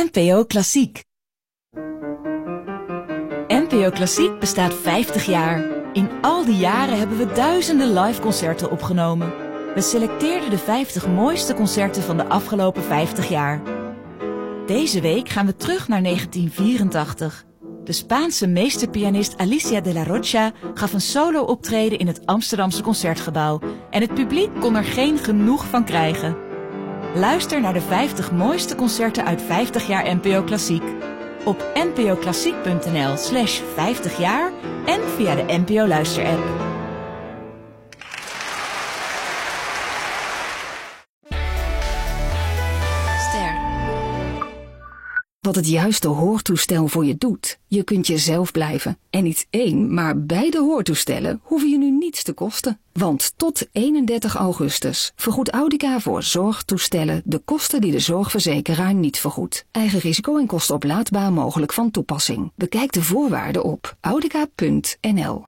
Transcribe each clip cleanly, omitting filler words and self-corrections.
NPO Klassiek. NPO Klassiek bestaat 50 jaar. In al die jaren hebben we duizenden liveconcerten opgenomen. We selecteerden de 50 mooiste concerten van de afgelopen 50 jaar. Deze week gaan we terug naar 1984. De Spaanse meesterpianist Alicia de la Rocha gaf een solo-optreden in het Amsterdamse Concertgebouw. En het publiek kon er geen genoeg van krijgen. Luister naar de 50 mooiste concerten uit 50 jaar NPO Klassiek. Op npoklassiek.nl/50 jaar en via de NPO Luister-app. Wat het juiste hoortoestel voor je doet. Je kunt jezelf blijven. En niet één, maar beide hoortoestellen hoeven je nu niets te kosten. Want tot 31 augustus vergoedt Audica voor zorgtoestellen de kosten die de zorgverzekeraar niet vergoedt. Eigen risico en kostenoplaadbaar mogelijk van toepassing. Bekijk de voorwaarden op audica.nl.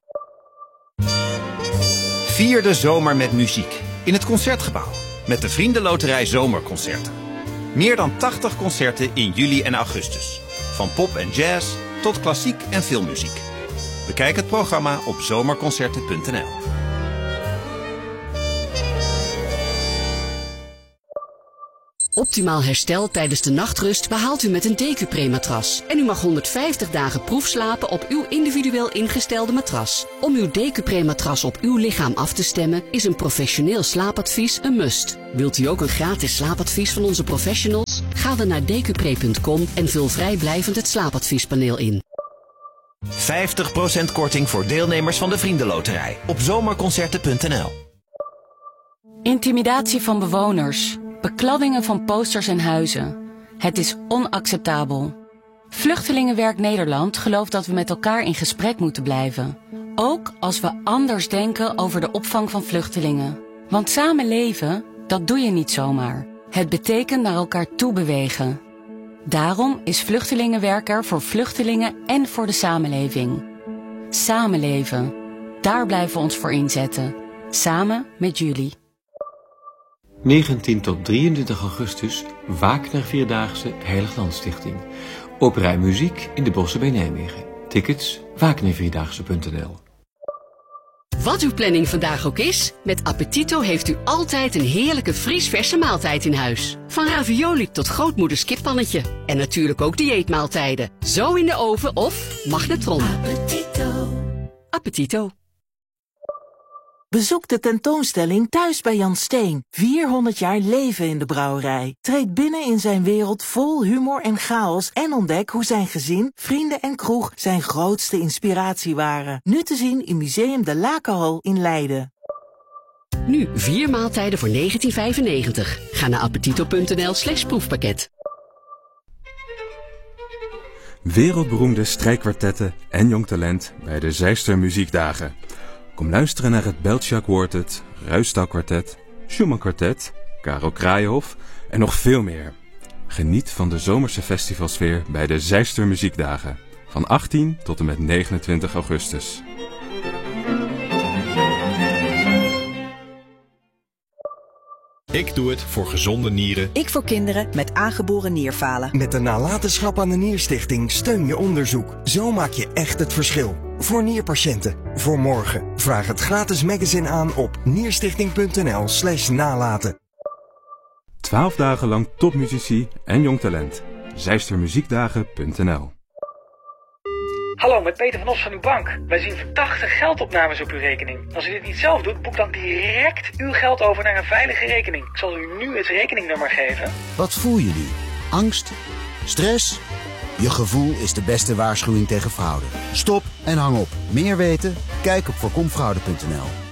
Vier de zomer met muziek in het Concertgebouw met de Vriendenloterij Zomerconcerten. Meer dan 80 concerten in juli en augustus. Van pop en jazz tot klassiek en filmmuziek. Bekijk het programma op zomerconcerten.nl. Optimaal herstel tijdens de nachtrust behaalt u met een DQ-Pre-matras. En u mag 150 dagen proefslapen op uw individueel ingestelde matras. Om uw DQ-Pre-matras op uw lichaam af te stemmen is een professioneel slaapadvies een must. Wilt u ook een gratis slaapadvies van onze professionals? Ga dan naar dqpre.com en vul vrijblijvend het slaapadviespaneel in. 50% korting voor deelnemers van de Vriendenloterij op zomerconcerten.nl. Intimidatie van bewoners. Bekladdingen van posters en huizen. Het is onacceptabel. Vluchtelingenwerk Nederland gelooft dat we met elkaar in gesprek moeten blijven. Ook als we anders denken over de opvang van vluchtelingen. Want samen leven, dat doe je niet zomaar. Het betekent naar elkaar toe bewegen. Daarom is Vluchtelingenwerk er voor vluchtelingen en voor de samenleving. Samenleven. Daar blijven we ons voor inzetten. Samen met jullie. 19 tot 23 augustus Wagner Vierdaagse Heiliglandstichting. Opera en muziek in de Bossen bij Nijmegen. Tickets wagnervierdaagse.nl. Wat uw planning vandaag ook is, met Appetito heeft u altijd een heerlijke vriesverse maaltijd in huis. Van ravioli tot grootmoeders kippannetje. En natuurlijk ook dieetmaaltijden. Zo in de oven of magnetron. Appetito. Appetito. Bezoek de tentoonstelling Thuis bij Jan Steen. 400 jaar leven in de brouwerij. Treed binnen in zijn wereld vol humor en chaos en ontdek hoe zijn gezin, vrienden en kroeg zijn grootste inspiratie waren. Nu te zien in Museum de Lakenhal in Leiden. Nu 4 maaltijden voor €19,95. Ga naar appetito.nl/proefpakket. Wereldberoemde strijkkwartetten en jong talent bij de Zijster Muziekdagen. Kom luisteren naar het Beltjak Quartet, Ruisdael Kwartet, Schumann Kwartet, Karel Kraaienhof en nog veel meer. Geniet van de zomerse festivalsfeer bij de Zijster Muziekdagen. Van 18 tot en met 29 augustus. Ik doe het voor gezonde nieren. Ik voor kinderen met aangeboren nierfalen. Met de nalatenschap aan de Nierstichting steun je onderzoek. Zo maak je echt het verschil. Voor nierpatiënten. Voor morgen. Vraag het gratis magazine aan op nierstichting.nl/nalaten. 12 dagen lang topmuzici en jong talent. Zijstermuziekdagen.nl. Hallo, met Peter van Os van uw bank. Wij zien verdachte geldopnames op uw rekening. Als u dit niet zelf doet, boek dan direct uw geld over naar een veilige rekening. Ik zal u nu het rekeningnummer geven. Wat voel je nu? Angst? Stress? Je gevoel is de beste waarschuwing tegen fraude. Stop en hang op. Meer weten? Kijk op voorkomfraude.nl.